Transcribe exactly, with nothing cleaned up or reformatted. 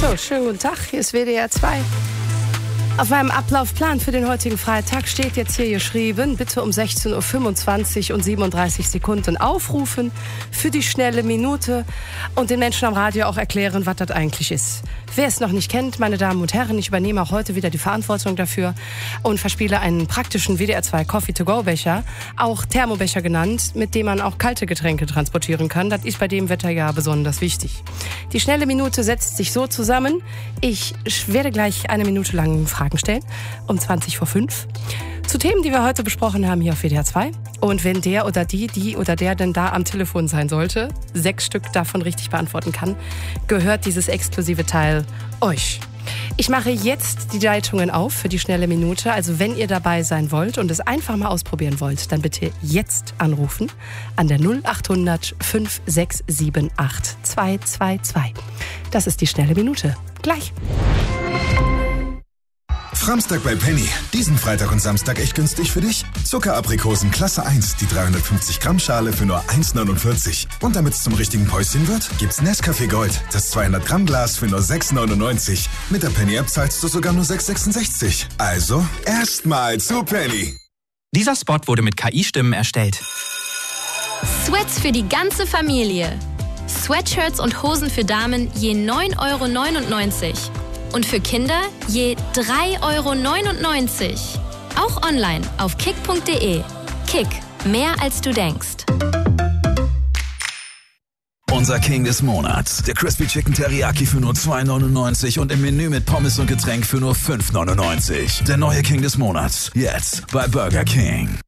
So, schönen guten Tag, hier ist W D R zwei. Auf meinem Ablaufplan für den heutigen Freitag steht jetzt hier geschrieben, bitte um sechzehn Uhr fünfundzwanzig und siebenunddreißig Sekunden aufrufen für die schnelle Minute und den Menschen am Radio auch erklären, was das eigentlich ist. Wer es noch nicht kennt, meine Damen und Herren, ich übernehme auch heute wieder die Verantwortung dafür und verspiele einen praktischen W D R zwei Coffee-to-go-Becher, auch Thermobecher genannt, mit dem man auch kalte Getränke transportieren kann. Das ist bei dem Wetter ja besonders wichtig. Die schnelle Minute setzt sich so zusammen. Ich werde gleich eine Minute lang Fragen stellen, um zwanzig vor fünf. Zu Themen, die wir heute besprochen haben hier auf W D R zwei. Und wenn der oder die, die oder der denn da am Telefon sein sollte, sechs Stück davon richtig beantworten kann, gehört dieses exklusive Teil euch. Ich mache jetzt die Leitungen auf für die schnelle Minute. Also wenn ihr dabei sein wollt und es einfach mal ausprobieren wollt, dann bitte jetzt anrufen an der null acht hundert fünf sechs sieben acht zwei zwei zwei. Das ist die schnelle Minute. Gleich. Framstag bei Penny. Diesen Freitag und Samstag echt günstig für dich. Zuckeraprikosen Klasse eins, die dreihundertfünfzig Gramm Schale für nur eins neunundvierzig. Und damit es zum richtigen Päuschen wird, gibt's Nescafé Gold, das zweihundert Gramm Glas für nur sechs neunundneunzig. Mit der Penny-App zahlst du sogar nur sechs sechsundsechzig. Also, erstmal zu Penny. Dieser Spot wurde mit K I-Stimmen erstellt. Sweats für die ganze Familie. Sweatshirts und Hosen für Damen je neun Euro neunundneunzig. Und für Kinder je drei Euro neunundneunzig. Auch online auf kick punkt de. Kick, mehr als du denkst. Unser King des Monats. Der Crispy Chicken Teriyaki für nur zwei neunundneunzig und im Menü mit Pommes und Getränk für nur fünf neunundneunzig. Der neue King des Monats. Jetzt bei Burger King.